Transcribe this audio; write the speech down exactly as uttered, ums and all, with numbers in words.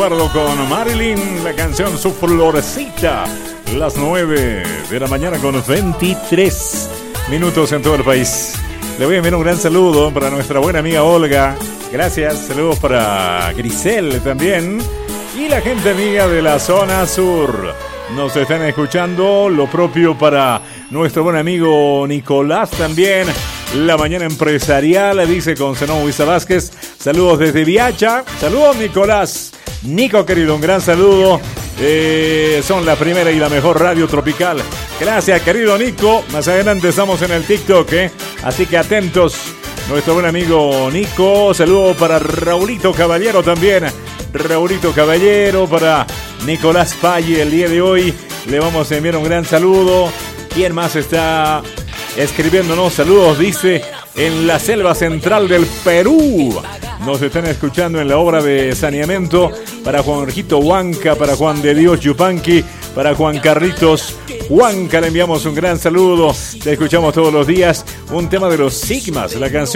Con Marilyn, la canción Su Florecita. Las nueve de la mañana con veintitrés minutos en todo el país. Le voy a enviar un gran saludo para nuestra buena amiga Olga. Gracias, saludos para Grisel también. Y la gente amiga de la zona sur. Nos están escuchando, lo propio para nuestro buen amigo Nicolás también. La mañana empresarial, dice con Zenón Huiza Vázquez. Saludos desde Viacha. Saludos, Nicolás. Nico, querido, un gran saludo. Eh, son la primera y la mejor radio tropical. Gracias, querido Nico. Más adelante estamos en el TikTok, ¿eh? Así que atentos. Nuestro buen amigo Nico. Saludo para Raulito Caballero también. Raulito Caballero, para Nicolás Palle el día de hoy. Le vamos a enviar un gran saludo. ¿Quién más está escribiéndonos? Saludos, dice, en la selva central del Perú. Nos están escuchando en la obra de saneamiento. Para Juan Jorgito Huanca, para Juan de Dios Yupanqui, para Juan Carlitos Huanca le enviamos un gran saludo. Te escuchamos todos los días. Un tema de los Sigmas, la canción